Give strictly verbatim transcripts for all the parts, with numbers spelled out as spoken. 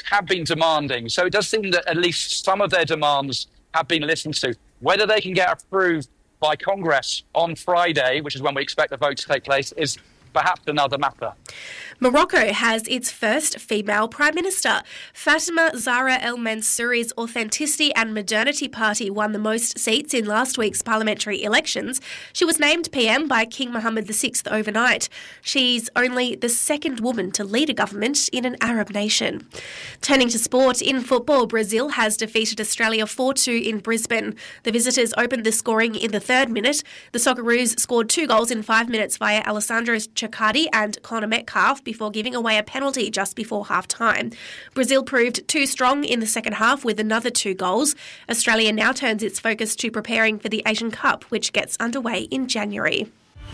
have been demanding. So it does seem that at least some of their demands have been listened to. Whether they can get approved by Congress on Friday, which is when we expect the vote to take place, is perhaps another matter. Morocco has its first female Prime Minister. Fatima Zahra El Mansouri's Authenticity and Modernity Party won the most seats in last week's parliamentary elections. She was named P M by King Mohammed the sixth overnight. She's only the second woman to lead a government in an Arab nation. Turning to sport, in football, Brazil has defeated Australia four two in Brisbane. The visitors opened the scoring in the third minute. The Socceroos scored two goals in five minutes via Alessandro Cecardi and Conor Metcalfe before giving away a penalty just before half-time. Brazil proved too strong in the second half with another two goals. Australia now turns its focus to preparing for the Asian Cup, which gets underway in January.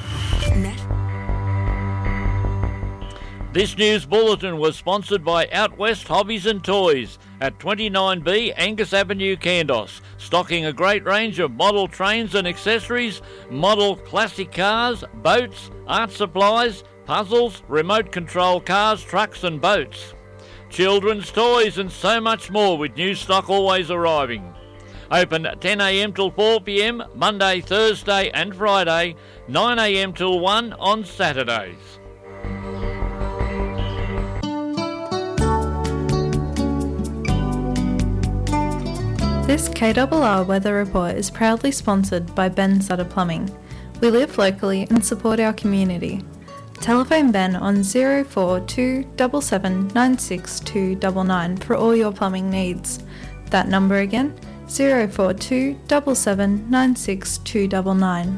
This news bulletin was sponsored by Out West Hobbies and Toys at twenty-nine B Angus Avenue, Kandos, stocking a great range of model trains and accessories, model classic cars, boats, art supplies, puzzles, remote control cars, trucks and boats, children's toys and so much more, with new stock always arriving. Open ten a m till four p m Monday, Thursday and Friday, nine a m till one on Saturdays. This K R R Weather Report is proudly sponsored by Ben Sutter Plumbing. We live locally and support our community. Telephone Ben on zero four two seven seven nine six two nine nine for all your plumbing needs. That number again, zero four two seven seven nine six two nine nine.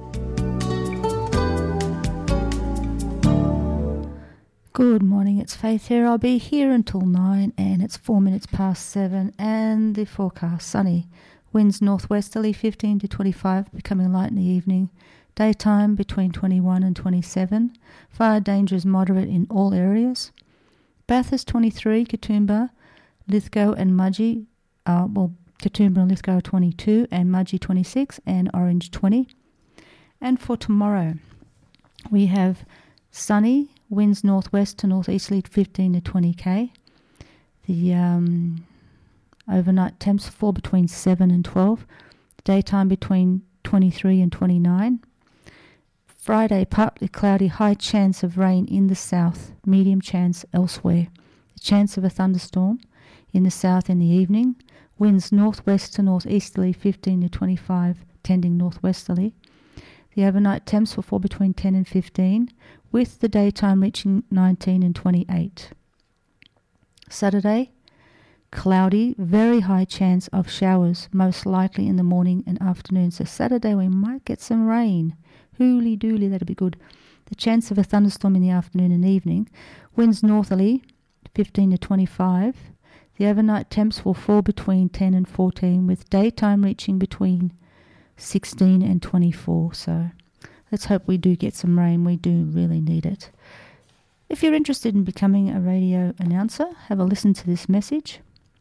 Good morning, it's Faith here. I'll be here until nine and it's four minutes past seven, and the forecast sunny. Winds northwesterly fifteen to twenty-five, becoming light in the evening. Daytime between twenty-one and twenty-seven. Fire danger is moderate in all areas. Bathurst twenty-three, Katoomba, Lithgow and Mudgee, uh, well, Katoomba and Lithgow twenty-two, and Mudgee twenty-six, and Orange twenty. And for tomorrow, we have sunny, winds northwest to northeasterly fifteen to twenty k. The um, overnight temps fall between seven and twelve. Daytime between twenty-three and twenty-nine. Friday, partly cloudy, high chance of rain in the south, medium chance elsewhere. The chance of a thunderstorm in the south in the evening. Winds northwest to northeasterly fifteen to twenty-five, tending northwesterly. The overnight temps will fall between ten and fifteen, with the daytime reaching nineteen and twenty-eight. Saturday, cloudy, very high chance of showers, most likely in the morning and afternoon. So Saturday we might get some rain. Hooly dooly, that'll be good. The chance of a thunderstorm in the afternoon and evening. Winds northerly, fifteen to twenty-five. The overnight temps will fall between ten and fourteen, with daytime reaching between sixteen and twenty-four. So let's hope we do get some rain. We do really need it. If you're interested in becoming a radio announcer, have a listen to this message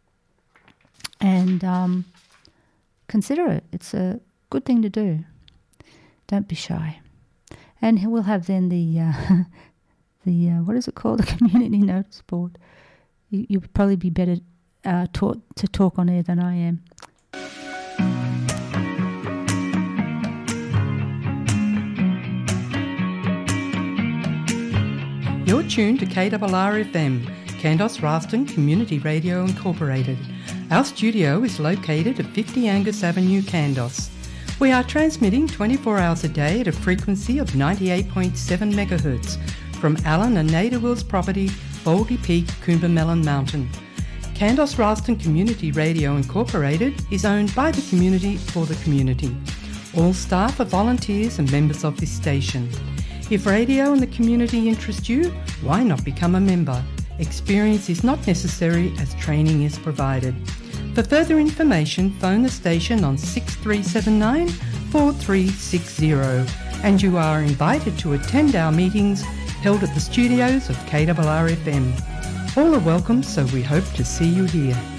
and um, consider it. It's a good thing to do. Don't be shy. And we'll have then the, uh, the uh, what is it called, the community notice board. You, you'll probably be better uh, taught to talk on air than I am. You're tuned to K R R F M, Kandos Raston Community Radio Incorporated. Our studio is located at fifty Angus Avenue, Kandos. We are transmitting twenty-four hours a day at a frequency of ninety-eight point seven megahertz from Alan and Nada Wills property, Baldy Peak, Coombermelon Mountain. Kandos Raston Community Radio Incorporated is owned by the community for the community. All staff are volunteers and members of this station. If radio and the community interest you, why not become a member? Experience is not necessary as training is provided. For further information, phone the station on six three seven nine, four three six zero, and you are invited to attend our meetings held at the studios of K R R F M. All are welcome, so we hope to see you here.